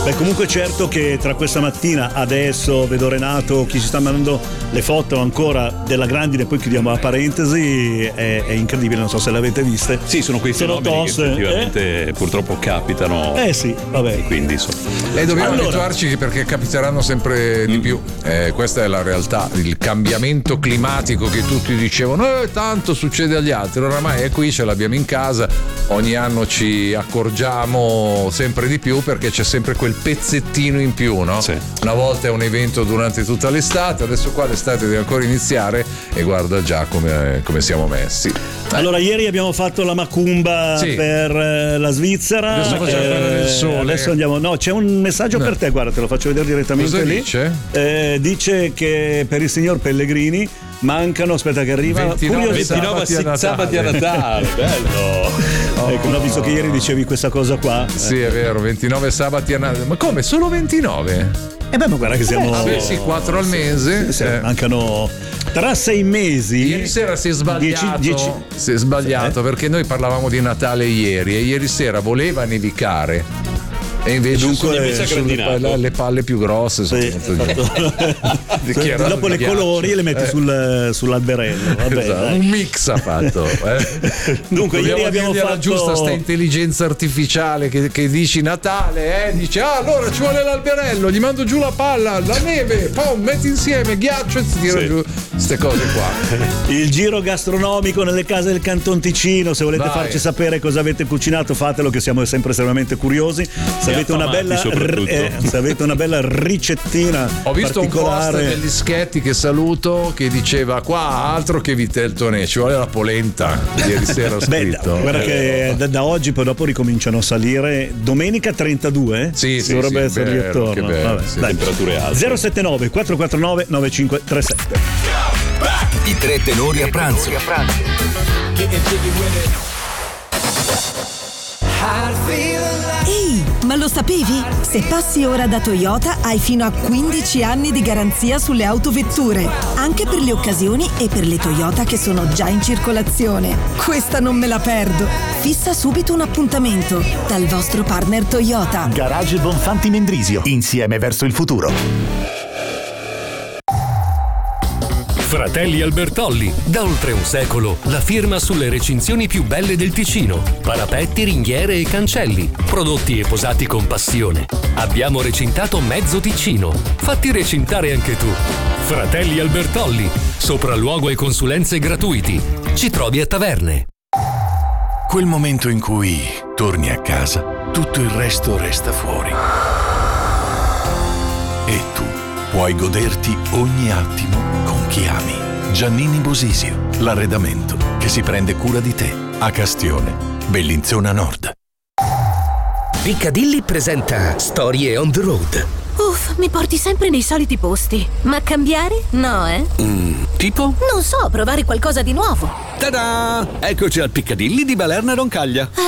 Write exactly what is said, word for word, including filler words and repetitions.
Beh, comunque certo che tra questa mattina, adesso vedo Renato, chi ci sta mandando le foto ancora della grandine, poi chiudiamo la parentesi, è, è incredibile, non so se le avete viste. Sì, sono quei sono fenomeni toste, che effettivamente eh? purtroppo capitano. Eh sì, vabbè. E quindi insomma. E dobbiamo allora, abituarci perché capiteranno sempre di mm. più. Eh, questa è la realtà, il cambiamento climatico che tutti dicevano eh, tanto succede agli altri, oramai è qui, ce l'abbiamo in casa, ogni anno ci accorgiamo sempre di più perché c'è sempre quel pezzettino in più, no? Sì. Una volta è un evento durante tutta l'estate, adesso qua l'estate deve ancora iniziare e guarda già come, come siamo messi. Allora, ieri abbiamo fatto la macumba sì. per eh, la Svizzera. Adesso facciamo quella del sole. Adesso andiamo. No, c'è un messaggio no. per te, guarda, te lo faccio vedere direttamente. Cosa lì. dice? Eh, dice che per il signor Pellegrini mancano, aspetta che arriva, ventinove ventinove sabati a Natale. sabati a Natale, bello. Oh. Ecco, no, visto che ieri dicevi questa cosa qua. Sì, è vero, ventinove sabati a Natale. Ma come? Solo ventinove? Eh beh, ma guarda che siamo. Eh, sì, quattro al mese. Sì, sì, eh. Mancano tra sei mesi. Ieri sera si è sbagliato. dieci, dieci Si è sbagliato eh? perché noi parlavamo di Natale ieri e ieri sera voleva nevicare. E invece Dunque, sulle, sulle palle, le palle più grosse sono Sì, venute dopo le colori le metti eh. sul, sull'alberello. Vabbè, esatto, dai. un mix ha fatto. Eh. Dunque, ieri abbiamo dirgli alla fatto giusta sta intelligenza artificiale che, che dici Natale, eh? Dice ah allora ci vuole l'alberello, gli mando giù la palla, la neve, poi metti insieme ghiaccio e si tira sì. giù queste cose qua. il giro gastronomico nelle case del Canton Ticino. Se volete Vai. farci sapere cosa avete cucinato, fatelo, che siamo sempre estremamente curiosi. Se avete, una bella, soprattutto. eh, se avete una bella ricettina Ho visto un post particolare, degli Schetti che saluto che diceva qua altro che Vitel Tonè, ci vuole la polenta. Ieri sera ho beh, scritto. guarda che da, da oggi poi dopo ricominciano a salire. Domenica trentadue Sì, sì, dovrebbe sì, essere lì bello, attorno. che bello, Vabbè, sì. dai. Temperature alte. zero sette nove quattro quattro nove nove cinque tre sette. I tre tenori a pranzo. Ehi, ma lo sapevi? Se passi ora da Toyota hai fino a quindici anni di garanzia sulle autovetture, anche per le occasioni e per le Toyota che sono già in circolazione. Questa non me la perdo. Fissa subito un appuntamento dal vostro partner Toyota. Garage Bonfanti Mendrisio, insieme verso il futuro. Fratelli Albertolli, da oltre un secolo, la firma sulle recinzioni più belle del Ticino. Parapetti, ringhiere e cancelli, prodotti e posati con passione. Abbiamo recintato mezzo Ticino. Fatti recintare anche tu. Fratelli Albertolli, sopralluogo e consulenze gratuiti. Ci trovi a Taverne. Quel momento in cui torni a casa, tutto il resto resta fuori. E tu puoi goderti ogni attimo con chi ami. Giannini Bosisio, l'arredamento che si prende cura di te. A Castione, Bellinzona Nord. Piccadilly presenta Storie on the road. Uff, mi porti sempre nei soliti posti. Ma cambiare? No, eh? Mm, tipo? Non so, provare qualcosa di nuovo. Ta-da! Eccoci al Piccadilly di Balerna Roncaglia.